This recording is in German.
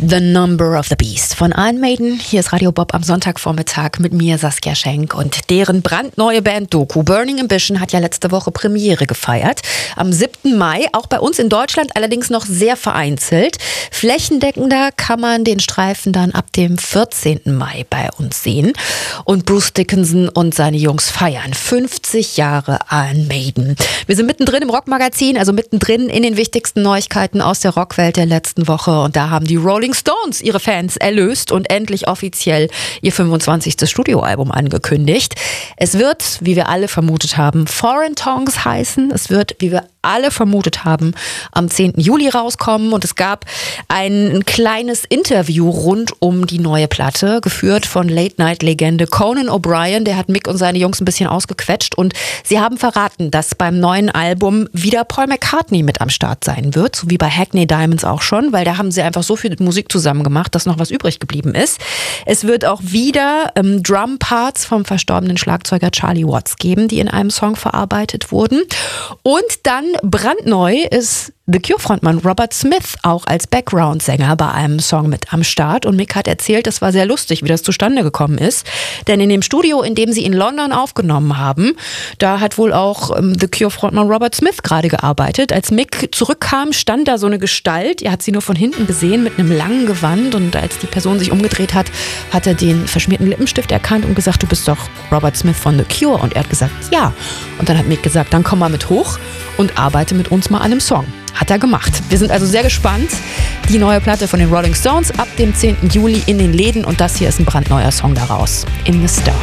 The Number of the Beast von Iron Maiden. Hier ist Radio Bob am Sonntagvormittag mit mir, Saskia Schenk. Und deren brandneue Band Doku Burning Ambition hat ja letzte Woche Premiere gefeiert. Am 7. Mai, auch bei uns in Deutschland, allerdings noch sehr vereinzelt. Flächendeckender kann man den Streifen dann ab dem 14. Mai bei uns sehen. Und Bruce Dickinson und seine Jungs feiern 50 Jahre Iron Maiden. Wir sind mittendrin im Rockmagazin, also mittendrin in den wichtigsten Neuigkeiten aus der Rockwelt der letzten Woche. Und da haben die Rolling Stones ihre Fans erlöst und endlich offiziell ihr 25. Studioalbum angekündigt. Es wird, wie wir alle vermutet haben, Foreign Tongues heißen. Es wird, wie wir alle vermutet haben, am 10. Juli rauskommen. Und es gab ein kleines Interview rund um die neue Platte, geführt von Late-Night-Legende Conan O'Brien. Der hat Mick und seine Jungs ein bisschen ausgequetscht. Und sie haben verraten, dass beim neuen Album wieder Paul McCartney mit am Start sein wird. So wie bei Hackney Diamonds auch schon, weil da haben sie einfach so viel Musik zusammen gemacht, dass noch was übrig geblieben ist. Es wird auch wieder Drum-Parts vom verstorbenen Schlagzeuger Charlie Watts geben, die in einem Song verarbeitet wurden. Und dann brandneu ist The Cure-Frontmann Robert Smith auch als Background-Sänger bei einem Song mit am Start. Und Mick hat erzählt, es war sehr lustig, wie das zustande gekommen ist. Denn in dem Studio, in dem sie in London aufgenommen haben, da hat wohl auch The Cure-Frontmann Robert Smith gerade gearbeitet. Als Mick zurückkam, stand da so eine Gestalt. Er hat sie nur von hinten gesehen mit einem langen Gewand. Und als die Person sich umgedreht hat, hat er den verschmierten Lippenstift erkannt und gesagt, du bist doch Robert Smith von The Cure. Und er hat gesagt, ja. Und dann hat Mick gesagt, dann komm mal mit hoch und arbeite mit uns mal an einem Song. Hat er gemacht. Wir sind also sehr gespannt. Die neue Platte von den Rolling Stones ab dem 10. Juli in den Läden und das hier ist ein brandneuer Song daraus. In the Stars.